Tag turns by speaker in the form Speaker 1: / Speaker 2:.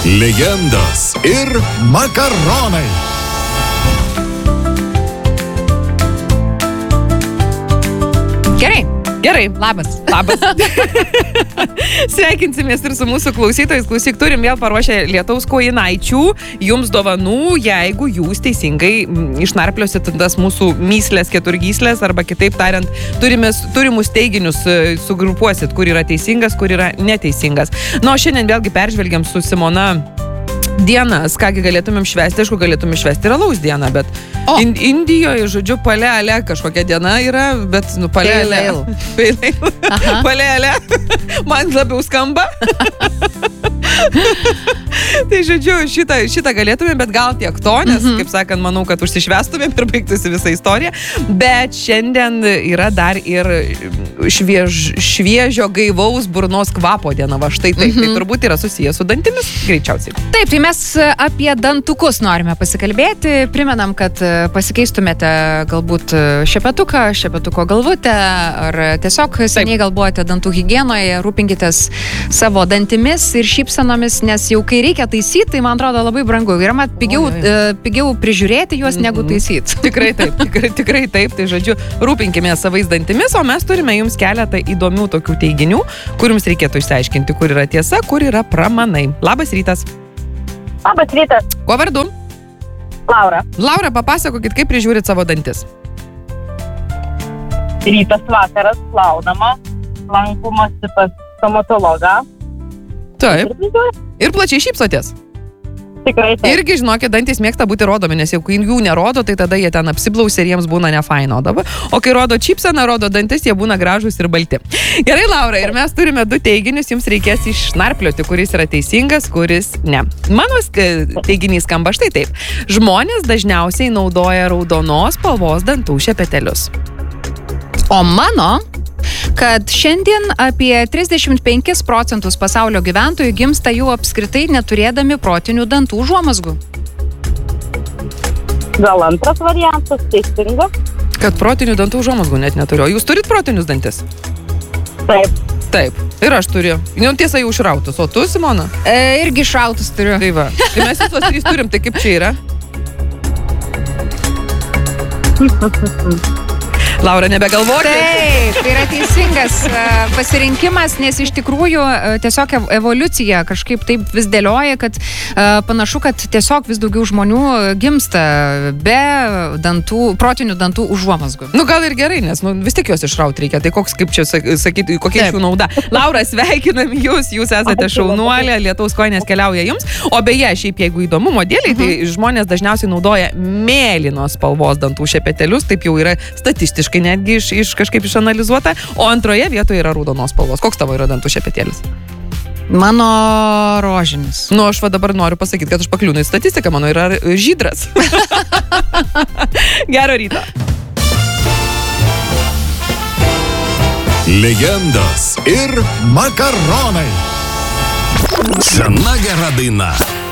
Speaker 1: Legendos ir makaronai.
Speaker 2: Gerai, labas. Sveikinsimės ir su mūsų klausytojais. Klausyk, turim vėl paruošę lietaus kojinaičių jums dovanų, jeigu jūs teisingai išnarpliosit tas mūsų myslės, keturgyslės, arba kitaip tariant, turimus teiginius sugrupuosit, kur yra teisingas, kur yra neteisingas. Na, o šiandien vėlgi peržvelgiam su Simona dienas, kągi galėtumėm švęsti, aišku, galėtumėm švęsti ir alaus dieną, bet Indijoje, žodžiu, palė kažkokia diena yra, bet, palė man labiau skamba. Tai, žodžiu, šitą galėtumėm, bet gal tiek to, nes, kaip sakant, manau, kad užsišvęstumėm ir baigtųsi visą istoriją, bet šiandien yra dar ir šviežio gaivaus burnos kvapo diena, va štai taip, tai turbūt yra susijęs su dantimis, greičiausiai.
Speaker 3: Taip, tai mes apie dantukus norime pasikalbėti. Primenam, kad pasikeistumėte galbūt šepetuko galvutę, ar tiesiog seniai galvojate dantų higienoje, rūpinkitės savo dantimis ir šypsenomis, nes jau kai reikia taisyti, tai man atrodo labai brangu. Ir man pigiau prižiūrėti juos negu taisyti.
Speaker 2: Tikrai taip, tai žodžiu, rūpinkime savais dantimis, o mes turime jums keletą įdomių tokių teiginių, kur jums reikėtų išsiaiškinti, kur yra tiesa, kur yra pramanai. Labas rytas.
Speaker 4: Labas rytas.
Speaker 2: Kuo vardu?
Speaker 4: Laura.
Speaker 2: Laura, papasakokit, kaip prižiūrit savo dantis.
Speaker 4: Rytas vakaras, plaunama, lankomasi pas stomatologą.
Speaker 2: Taip. Ir plačiai šypsotės.
Speaker 4: Tikrai taip.
Speaker 2: Irgi, žinokit, dantis mėgsta būti rodomi, nes jau kai jų nerodo, tai tada jie ten apsiblausia ir jiems būna nefaino. O kai rodo čipseną, rodo dantis, jie būna gražūs ir balti. Gerai, Laura, ir mes turime 2 teiginius, jums reikės išnarplioti, kuris yra teisingas, kuris ne. Mano teiginys skamba štai taip. Žmonės dažniausiai naudoja raudonos spalvos dantų šepetelius.
Speaker 3: O mano, kad šiandien apie 35% pasaulio gyventojų gimsta jų apskritai neturėdami protinių dantų užuomazgų.
Speaker 4: Gal antras variantas, teisingas?
Speaker 2: Kad protinių dantų užuomazgų net neturiu. O jūs turit protinius dantis?
Speaker 4: Taip.
Speaker 2: Taip. Ir aš turiu. Tiesa, jau išrautus. O tu, Simona?
Speaker 3: Irgi išrautus turiu.
Speaker 2: Tai va. Tai mes visos 3 turim, tai kaip čia yra? Laura, nebegalvokit.
Speaker 3: Taip, tai yra teisingas pasirinkimas, nes iš tikrųjų tiesiog evoliucija kažkaip taip vis dėlioja, kad panašu, kad tiesiog vis daugiau žmonių gimsta be protinių dantų užuomazgų.
Speaker 2: Gal ir gerai, nes vis tiek juos išrauti reikia. Tai kaip čia sakyti, kokia iš jų nauda. Laura, sveikinam jūs esate šaunuolė, lietaus kojinės keliauja jums. O beje, šiaip jeigu įdomumo dėliai, tai žmonės dažniausiai naudoja mėlynos spalvos dantų šepetelius, taip jau yra statistiškai netgi kažkaip išanalizuota, o antroje vietoje yra raudonos spalvos. Koks tavo yra dantų šepetėlis?
Speaker 3: Mano rožinis.
Speaker 2: Aš dabar noriu pasakyti, kad aš pakliūnu į statistiką, mano yra žydras. Gero ryto.
Speaker 1: Legendos ir makaronai. Sena gera daina.